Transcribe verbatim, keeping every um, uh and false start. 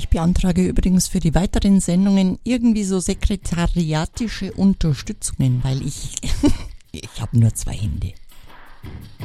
Ich beantrage übrigens für die weiteren Sendungen irgendwie so sekretariatische Unterstützungen, weil ich, ich habe nur zwei Hände.